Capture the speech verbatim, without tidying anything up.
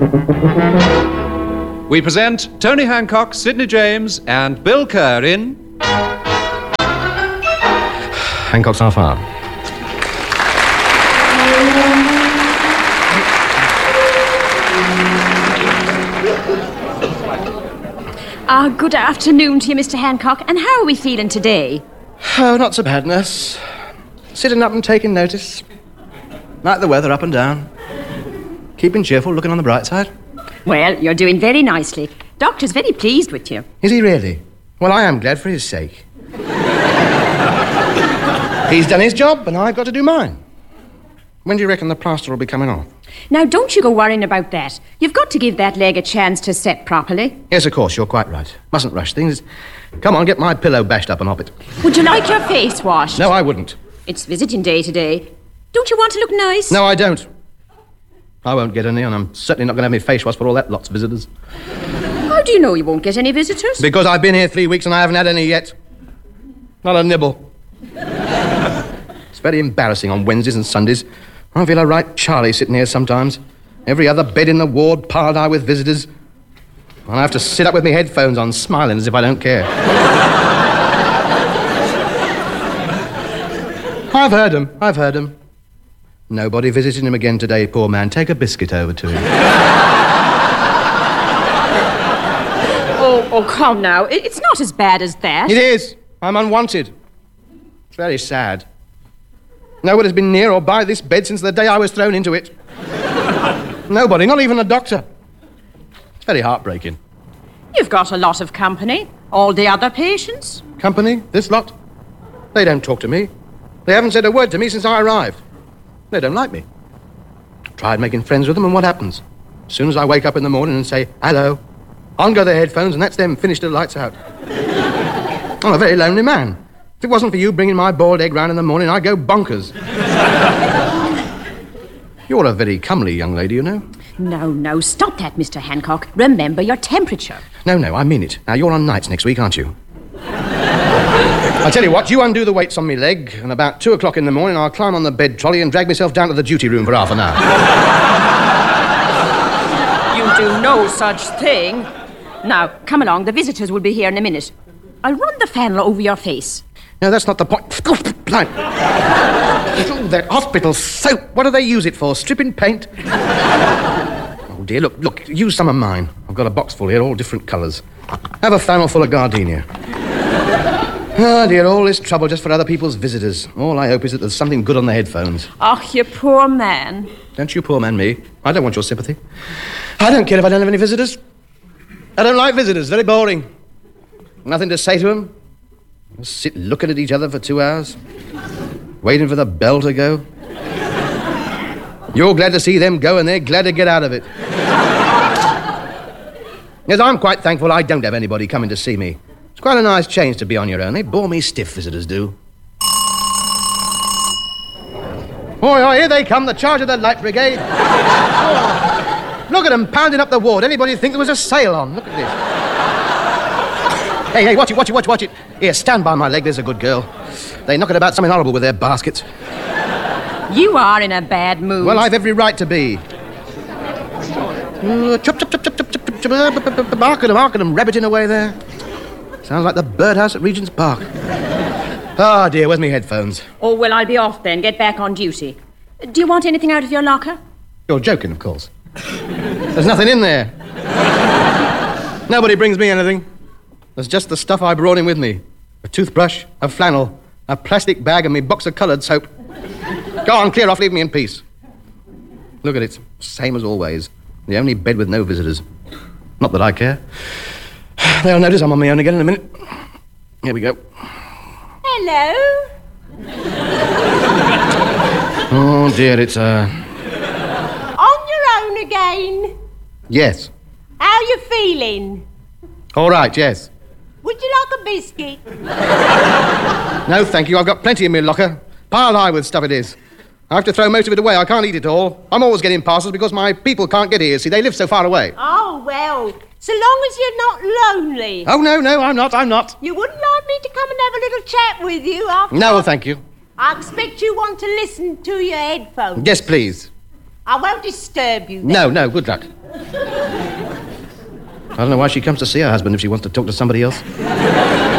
We present Tony Hancock, Sidney James, and Bill Kerr in... Hancock's half hour. Ah, uh, good afternoon to you, Mister Hancock. And how are we feeling today? Oh, not so bad, nurse. Sitting up and taking notice. Like the weather up and down. Keeping cheerful, looking on the bright side. Well, you're doing very nicely. Doctor's very pleased with you. Is he really? Well, I am glad for his sake. He's done his job, and I've got to do mine. When do you reckon the plaster will be coming off? Now, don't you go worrying about that. You've got to give that leg a chance to set properly. Yes, of course, you're quite right. Mustn't rush things. Come on, get my pillow bashed up and hop it. Would you like your face washed? No, I wouldn't. It's visiting day today. Don't you want to look nice? No, I don't. I won't get any, and I'm certainly not going to have my face washed for all that lot's visitors. How do you know you won't get any visitors? Because I've been here three weeks and I haven't had any yet. Not a nibble. It's very embarrassing on Wednesdays and Sundays. I feel a right Charlie sitting here sometimes. Every other bed in the ward piled high with visitors. And I have to sit up with my headphones on, smiling as if I don't care. I've heard him. I've heard him. Nobody visiting him again today, poor man. Take a biscuit over to him. oh, oh, come now. It's not as bad as that. It is. I'm unwanted. It's very sad. Nobody's been near or by this bed since the day I was thrown into it. Nobody, not even a doctor. It's very heartbreaking. You've got a lot of company. All the other patients. Company? This lot? They don't talk to me. They haven't said a word to me since I arrived. They don't like me. Tried making friends with them, and what happens? As soon as I wake up in the morning and say, hello, on go the headphones, and that's them, finished till the lights out. I'm a very lonely man. If it wasn't for you bringing my boiled egg round in the morning, I'd go bonkers. You're a very comely young lady, you know. No, no, stop that, Mister Hancock. Remember your temperature. No, no, I mean it. Now, you're on nights next week, aren't you? I'll tell you what, you undo the weights on me leg, and about two o'clock in the morning I'll climb on the bed trolley and drag myself down to the duty room for half an hour. You do no such thing. Now, come along. The visitors will be here in a minute. I'll run the fan over your face. No, that's not the point. Oh, that hospital soap. What do they use it for? Stripping paint? Oh, dear, look, look, use some of mine. I've got a box full here, all different colours. Have a flannel full of gardenia. Ah, oh, dear, all this trouble just for other people's visitors. All I hope is that there's something good on the headphones. Oh, you poor man. Don't you poor man me. I don't want your sympathy. I don't care if I don't have any visitors. I don't like visitors. Very boring. Nothing to say to them. Just sit looking at each other for two hours. Waiting for the bell to go. You're glad to see them go and they're glad to get out of it. Yes, I'm quite thankful I don't have anybody coming to see me. It's quite a nice change to be on your own. They bore me stiff, visitors do. Oh, oh, here they come, the charge of the Light Brigade. Oh, look at them pounding up the ward. Anybody think there was a sale on? Look at this. Hey, hey, watch it, watch it, watch it, watch it. Here, stand by my leg, there's a good girl. They knock it about something horrible with their baskets. You are in a bad mood. Well, I've every right to be. Uh, chop, chop, chop, chop, chop, chop, chop, bark at them, bark at them, rabbiting away there. Sounds like the birdhouse at Regent's Park. Ah, oh, dear, where's my headphones? Oh, well, I'll be off then. Get back on duty. Do you want anything out of your locker? You're joking, of course. There's nothing in there. Nobody brings me anything. There's just the stuff I brought in with me. A toothbrush, a flannel, a plastic bag and me box of coloured soap. Go on, clear off, leave me in peace. Look at it, same as always. The only bed with no visitors. Not that I care. They'll notice I'm on my own again in a minute. Here we go. Hello. Oh, dear, it's, uh... On your own again? Yes. How you feeling? All right, yes. Would you like a biscuit? No, thank you. I've got plenty in my locker. Piled high with stuff it is. I have to throw most of it away. I can't eat it all. I'm always getting parcels because my people can't get here. See, they live so far away. Oh, well, so long as you're not lonely. Oh, no, no, I'm not, I'm not. You wouldn't like me to come and have a little chat with you after... No, well, thank you. I expect you want to listen to your headphones. Yes, please. I won't disturb you then. No, no, good luck. I don't know why she comes to see her husband if she wants to talk to somebody else.